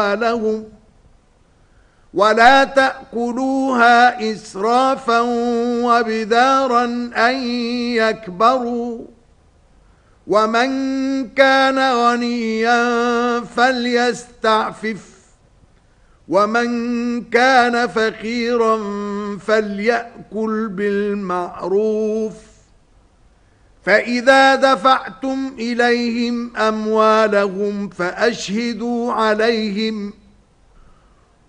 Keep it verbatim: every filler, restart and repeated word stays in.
لهم ولا تأكلوها إسرافا وبدارا أن يكبروا ومن كان غنيا فليستعفف ومن كان فقيرا فليأكل بالمعروف فإذا دفعتم إليهم أموالهم فأشهدوا عليهم